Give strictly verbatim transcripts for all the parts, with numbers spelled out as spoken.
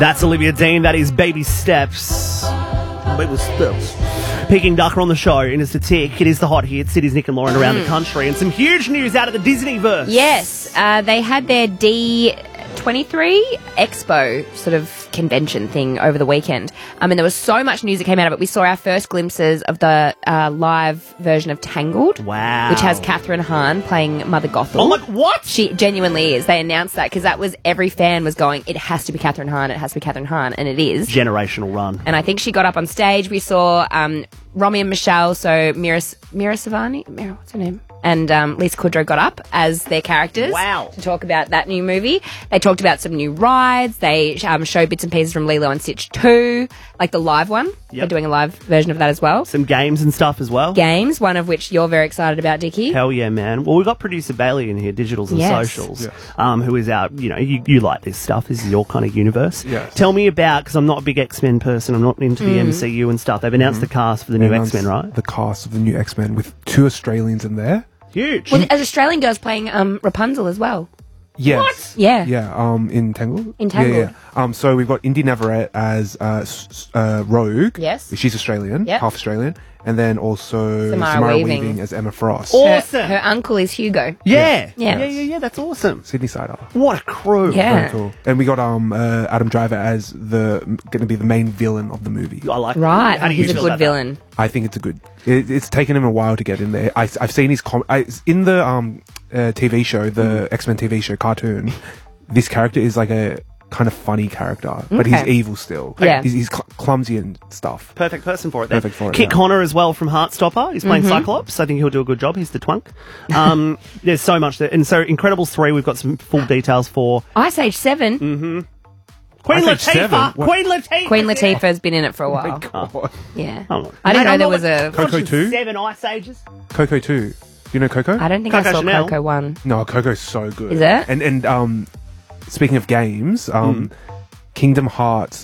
That's Olivia Dean. That is Baby Steps. Baby Steps. Peking Ducker on the show, and it's the tick. It is the hot hits. It is Nick and Lauren around Mm. the country, and some huge news out of the Disneyverse. Yes, uh, they had their D twenty-three Expo sort of convention thing over the weekend. Um, and there was so much news that came out of it. We saw our first glimpses of the uh, live version of Tangled. Wow. Which has Catherine Hahn playing Mother Gothel. Oh my, what? She genuinely is. They announced that because that was, every fan was going, it has to be Catherine Hahn, it has to be Catherine Hahn, and it is. Generational run. And I think she got up on stage. We saw um, Romy and Michelle, so Mira, Mira Savani, Mira, what's her name? And um, Lisa Kudrow got up as their characters. Wow. To talk about that new movie. They talked about some new rides. They um, showed bits and pieces from Lilo and Stitch two, like the live one. Yep. They're doing a live version of that as well. Some games and stuff as well. Games, one of which you're very excited about, Dickie. Hell yeah, man. Well, we've got producer Bailey in here, Digitals and Yes. Socials, Yes. um, who is out, you know, you, you like this stuff. This is your kind of universe. Yes. Tell me about, because I'm not a big X-Men person, I'm not into the Mm. M C U and stuff. They've announced the cast for the new They announced X-Men, right? The cast of the new X-Men with two Australians in there. Huge. Well, as Australian girls playing um, Rapunzel as well. Yes. Yeah. Yeah, um, in Tangled. In Tangled. Yeah, yeah. Um, so we've got Indy Navarrete as uh, s- s- uh, Rogue. Yes. She's Australian, Yep. half Australian. And then also Samara Samara, Weaving. Weaving. as Emma Frost. Oh. Her- Awesome. Her, uncle is Hugo. yeah. Yeah. Yeah, yeah, yeah, that's awesome. Sydney Sider. What a crew. Yeah. Very cool. And we got um uh, Adam Driver as the going to be the main villain of the movie. I like Right. How do you He's a feel good about that? villain. I think it's a good. It, it's taken him a while to get in there. I, I've seen his com- I, in the um uh, T V show, the Mm. X-Men T V show cartoon. This character is like a kind of funny character, but he's Okay. evil still. Yeah. he's, he's cl- clumsy and stuff. Perfect person for it. Then. Perfect for it, Kit yeah. Connor as well from Heartstopper. He's Mm-hmm. playing Cyclops. I think he'll do a good job. He's the twunk. Um, there's so much there. And so Incredibles three, we've got some full details for Ice Age seven. Mm. Queen I said Latifah. seven. What? Queen Latifah. Queen Latifah has been in it for a Oh while. Oh, Yeah. Hold on. I didn't Mate, know I'm there not was like- a. Coco watching two? Seven Ice Ages. Coco two. Do you know Coco? I don't think Coco I saw Chanel. Coco one. No, Coco's so good. Is it? And and um, speaking of games, um, Kingdom Hearts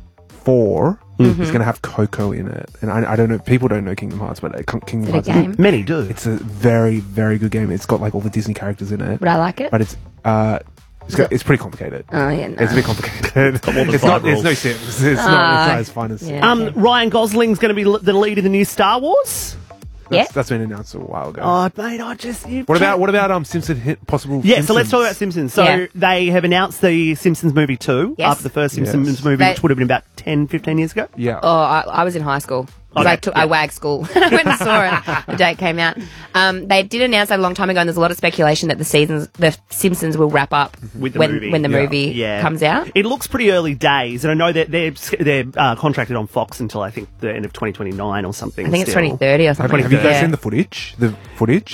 four Mm-hmm. is going to have Coco in it, and I, I don't know. People don't know Kingdom Hearts, but uh, Kingdom Is it a Hearts. game? Many do. It's a very very good game. It's got like all the Disney characters in it, Would I like it? but it's uh, it's, got, it's pretty complicated. Oh, yeah, no. It's a bit complicated. all the it's not. five There's no rules. Sims. It's, not, it's Ah, not as fun as. yeah. Um, Ryan Gosling's going to be l- the lead of the new Star Wars. Yeah. That's, that's been announced a while ago. Oh, mate, I just. You what about what about um Simpson hit possible? Yeah, so let's Simpsons? talk about Simpsons. So Yeah. they have announced the Simpsons movie two Yes. after the first Simpsons Yes. movie, They- which would have been about ten, fifteen years ago. Yeah. Oh, I, I was in high school. 'Cause Okay, I, took, yeah. I wagged school. I went and saw it the day it came out. Um, they did announce that a long time ago, and there's a lot of speculation that the seasons, the Simpsons will wrap up With the when movie. when the Yeah. movie Yeah, comes out. It looks pretty early days, and I know that they're they're uh, contracted on Fox until I think the end of twenty twenty-nine or something. I think it's still. twenty thirty or Have, something. have you guys Yeah. seen the footage? The footage?